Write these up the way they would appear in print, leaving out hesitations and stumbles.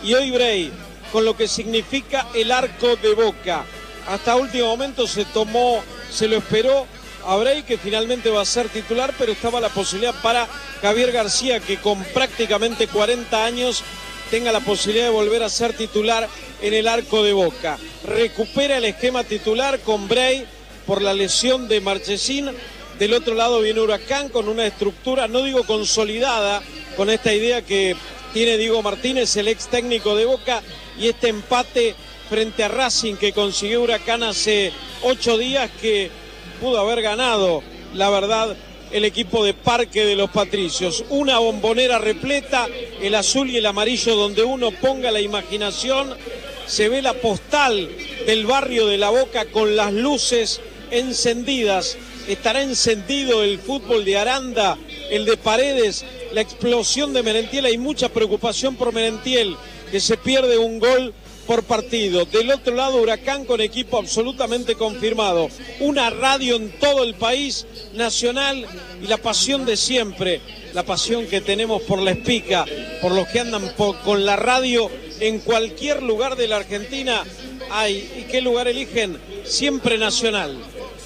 y hoy Bray, con lo que significa el arco de Boca. Hasta último momento se lo esperó a Bray, que finalmente va a ser titular, pero estaba la posibilidad para Javier García, que con prácticamente 40 años tenga la posibilidad de volver a ser titular en el arco de Boca. Recupera el esquema titular con Bray por la lesión de Marchesín. Del otro lado viene Huracán con una estructura, no digo consolidada, con esta idea que tiene Diego Martínez, el ex técnico de Boca, y este empate frente a Racing que consiguió Huracán hace 8 días, que pudo haber ganado, la verdad, el equipo de Parque de los Patricios. Una Bombonera repleta, el azul y el amarillo, donde uno ponga la imaginación. Se ve la postal del barrio de La Boca con las luces encendidas. Estará encendido el fútbol de Aranda, el de Paredes, la explosión de Merentiel. Hay mucha preocupación por Merentiel, que se pierde un gol por partido. Del otro lado, Huracán con equipo absolutamente confirmado. Una radio en todo el país, nacional, y la pasión de siempre, la pasión que tenemos por la Espica, por los que andan con la radio en cualquier lugar de la Argentina. Hay, ¿y qué lugar eligen? Siempre Nacional.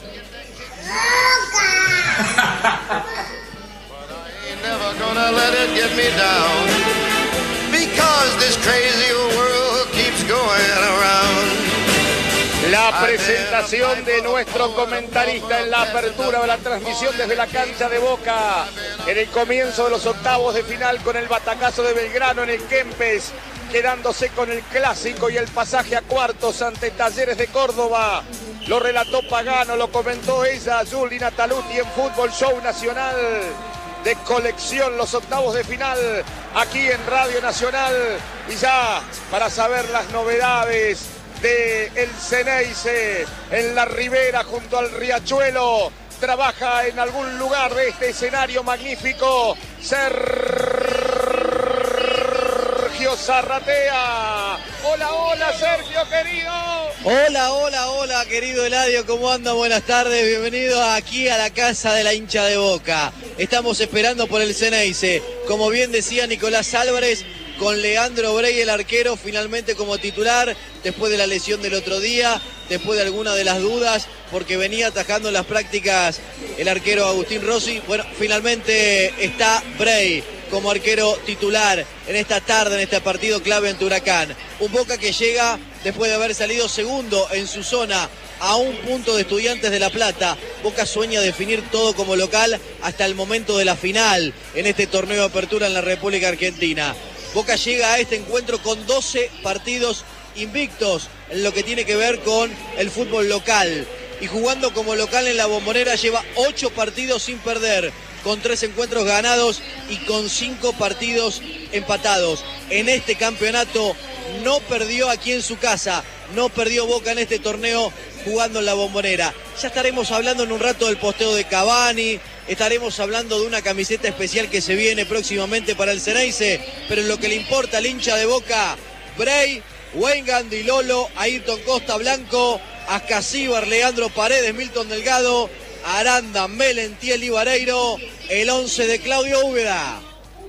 La presentación de nuestro comentarista en la apertura de la transmisión desde la cancha de Boca, en el comienzo de los octavos de final, con el batacazo de Belgrano en el Kempes, quedándose con el clásico y el pasaje a cuartos ante Talleres de Córdoba. Lo relató Pagano, lo comentó ella, Juli Nataluti, en Fútbol Show Nacional de colección, los octavos de final aquí en Radio Nacional. Y ya para saber las novedades de el Ceneice en la ribera junto al Riachuelo, trabaja en algún lugar de este escenario magnífico Sergio Zarratea. Hola, hola Sergio querido. Hola, querido Eladio, ¿cómo anda? Buenas tardes, bienvenido aquí a la casa de la hincha de Boca. Estamos esperando por el Ceneice, como bien decía Nicolás Álvarez, con Leandro Bray, el arquero, finalmente como titular, después de la lesión del otro día, después de alguna de las dudas, porque venía atajando en las prácticas el arquero Agustín Rossi. Bueno, finalmente está Bray como arquero titular en esta tarde, en este partido clave ante Huracán. Un Boca que llega después de haber salido segundo en su zona a un punto de Estudiantes de La Plata. Boca sueña definir todo como local hasta el momento de la final en este torneo de apertura en la República Argentina. Boca llega a este encuentro con 12 partidos invictos en lo que tiene que ver con el fútbol local. Y jugando como local en la Bombonera lleva 8 partidos sin perder, con 3 encuentros ganados y con 5 partidos empatados. En este campeonato no perdió aquí en su casa, no perdió Boca en este torneo jugando en la Bombonera. Ya estaremos hablando en un rato del posteo de Cavani, estaremos hablando de una camiseta especial que se viene próximamente para el Ceneice, pero en lo que le importa al hincha de Boca, Bray, Wayne Gandilolo, Ayrton Costa Blanco, Ascasíbar, Leandro Paredes, Milton Delgado, Aranda, Merentiel y Vareiro, el 11 de Claudio Úbeda.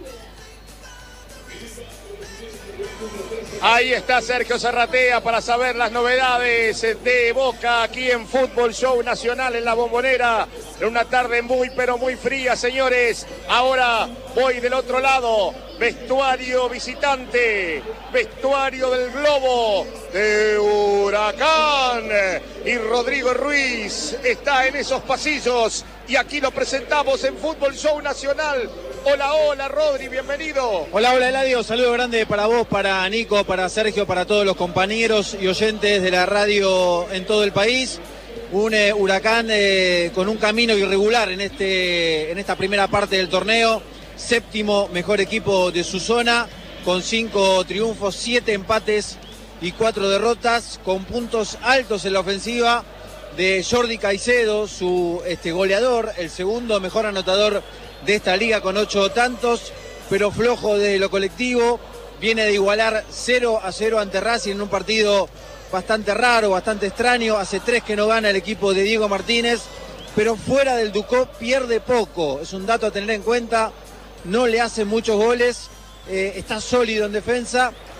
Ahí está Sergio Zarratea para saber las novedades de Boca aquí en Fútbol Show Nacional en la Bombonera. En una tarde muy pero muy fría, señores. Ahora voy del otro lado. Vestuario visitante, vestuario del Globo de Huracán. Y Rodrigo Ruiz está en esos pasillos. Y aquí lo presentamos en Fútbol Show Nacional. Hola, hola, Rodri, bienvenido. Hola, Eladio, saludo grande para vos, para Nico, para Sergio, para todos los compañeros y oyentes de la radio en todo el país. Un Huracán con un camino irregular en esta primera parte del torneo. Séptimo mejor equipo de su zona, con 5 triunfos, 7 empates y 4 derrotas, con puntos altos en la ofensiva de Jordi Caicedo, su goleador, el segundo mejor anotador de esta liga con 8 tantos, pero flojo desde lo colectivo. Viene de igualar 0-0 ante Racing en un partido bastante raro, bastante extraño. Hace 3 que no gana el equipo de Diego Martínez, pero fuera del Ducó pierde poco. Es un dato a tener en cuenta. No le hace muchos goles, está sólido en defensa